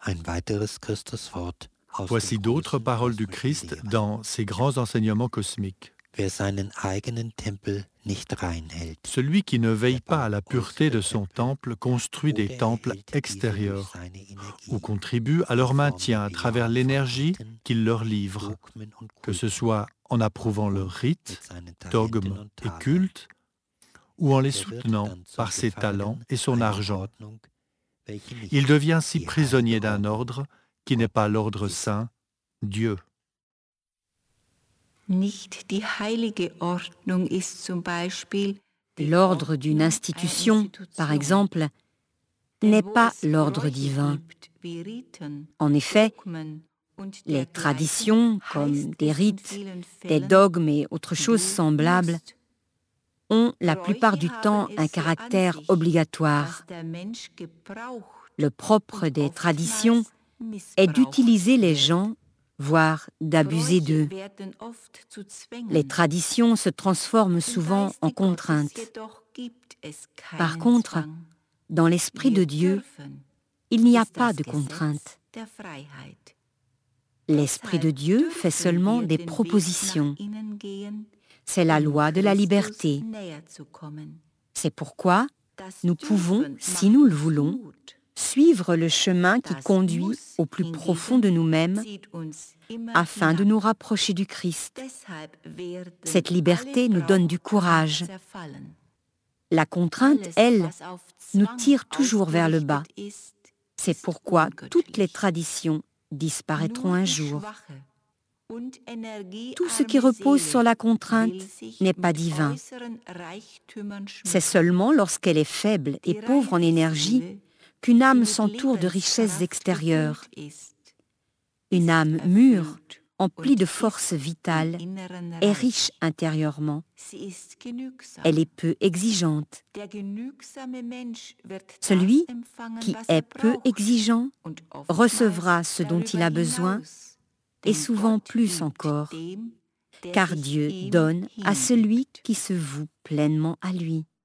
Voici d'autres paroles du Christ dans ses grands enseignements cosmiques. Celui qui ne veille pas à la pureté de son temple construit des temples extérieurs ou contribue à leur maintien à travers l'énergie qu'il leur livre, que ce soit en approuvant leurs rites, dogmes et cultes, ou en les soutenant par ses talents et son argent. Il devient ainsi prisonnier d'un ordre qui n'est pas l'ordre saint, Dieu. L'ordre d'une institution, par exemple, n'est pas l'ordre divin. En effet, les traditions, comme des rites, des dogmes et autres choses semblables, ont la plupart du temps un caractère obligatoire. Le propre des traditions est d'utiliser les gens, voire d'abuser d'eux. Les traditions se transforment souvent en contraintes. Par contre, dans l'Esprit de Dieu, il n'y a pas de contrainte. L'Esprit de Dieu fait seulement des propositions. C'est la loi de la liberté. C'est pourquoi nous pouvons, si nous le voulons, suivre le chemin qui conduit au plus profond de nous-mêmes afin de nous rapprocher du Christ. Cette liberté nous donne du courage. La contrainte, elle, nous tire toujours vers le bas. C'est pourquoi toutes les traditions disparaîtront un jour. Tout ce qui repose sur la contrainte n'est pas divin. C'est seulement lorsqu'elle est faible et pauvre en énergie qu'une âme s'entoure de richesses extérieures. Une âme mûre, emplie de force vitale, est riche intérieurement. Elle est peu exigeante. Celui qui est peu exigeant recevra ce dont il a besoin et souvent plus encore, car Dieu donne à celui qui se voue pleinement à lui.